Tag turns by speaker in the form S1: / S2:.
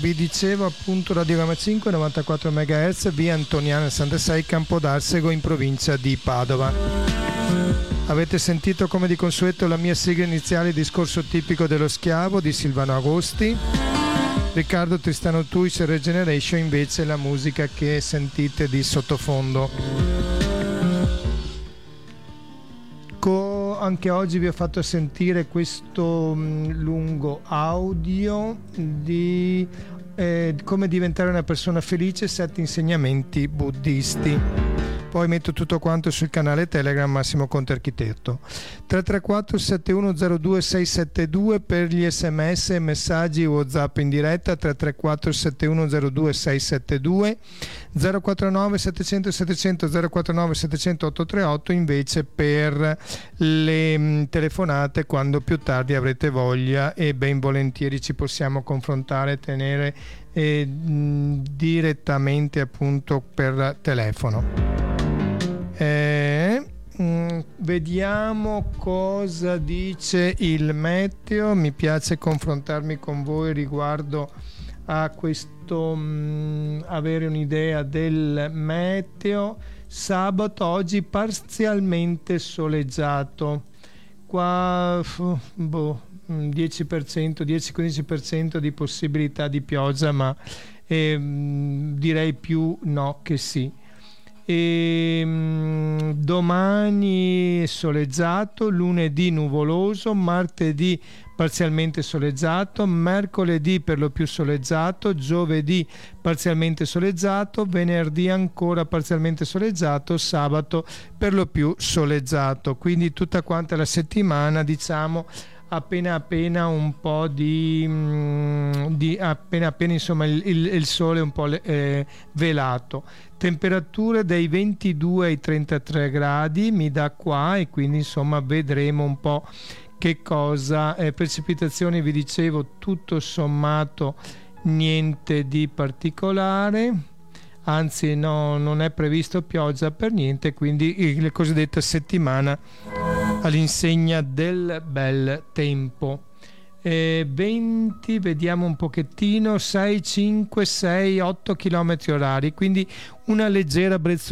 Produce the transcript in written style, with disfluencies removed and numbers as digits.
S1: vi dicevo appunto Radiogramma 5 94 MHz, via Antoniana 66, Campodarsego, in provincia di Padova. Avete sentito come di consueto la mia sigla iniziale, discorso tipico dello schiavo di Silvano Agosti. Riccardo Tristano Tuis e Regeneration invece la musica che sentite di sottofondo. Anche oggi vi ho fatto sentire questo lungo audio di come diventare una persona felice, 7 insegnamenti buddisti. Poi metto tutto quanto sul canale Telegram Massimo Conte Architetto. 334 7102 672 per gli sms e messaggi WhatsApp in diretta, 334 7102 672, 049 700 700 049 700 838 invece per le telefonate quando più tardi avrete voglia, e ben volentieri ci possiamo confrontare, tenere direttamente appunto per telefono. Vediamo cosa dice il meteo. Mi piace confrontarmi con voi riguardo a questo, avere un'idea del meteo. Sabato oggi parzialmente soleggiato, qua 10-15% di possibilità di pioggia, ma direi più no che sì. Domani soleggiato, lunedì nuvoloso, martedì parzialmente soleggiato, mercoledì per lo più soleggiato, giovedì parzialmente soleggiato, venerdì ancora parzialmente soleggiato, sabato per lo più soleggiato. Quindi tutta quanta la settimana, diciamo, appena un po' di appena insomma il sole un po' velato. Temperature dai 22 ai 33 gradi mi dà qua, e quindi insomma vedremo un po' che cosa. Precipitazioni vi dicevo tutto sommato niente di particolare, anzi no, non è previsto pioggia per niente, quindi la cosiddetta settimana all'insegna del bel tempo. 20, vediamo un pochettino, 6, 5, 6, 8 km orari, quindi una leggera